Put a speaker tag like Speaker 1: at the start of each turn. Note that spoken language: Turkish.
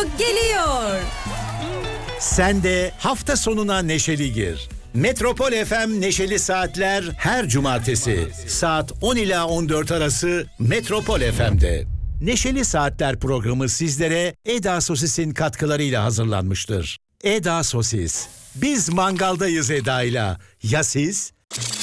Speaker 1: geliyor.
Speaker 2: Sen de hafta sonuna neşeli gir. Metropol FM Neşeli Saatler her cumartesi saat 10 ila 14 arası Metropol FM'de. Neşeli Saatler programı sizlere Eda Sosis'in katkılarıyla hazırlanmıştır. Eda Sosis. Biz mangaldayız Eda'yla. Ya siz?